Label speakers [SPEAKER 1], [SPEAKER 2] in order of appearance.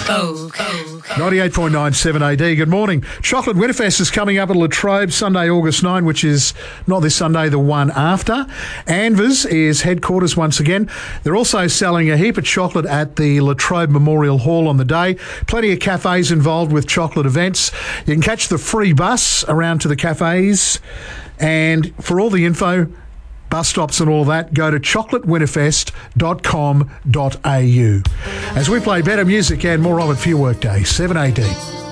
[SPEAKER 1] 98.97 AD. Good morning. Chocolate Winterfest is coming up at Latrobe Sunday, August 9, which is not this Sunday, the one after. Anvers is headquarters once again. They're also selling a heap of chocolate at the Latrobe Memorial Hall on the day. Plenty of cafes involved with chocolate events. You can catch the free bus around to the cafes. And for all the info, bus stops and all that, go to chocolatewinterfest.com.au. As we play better music and more of it for your workday, 7 AD.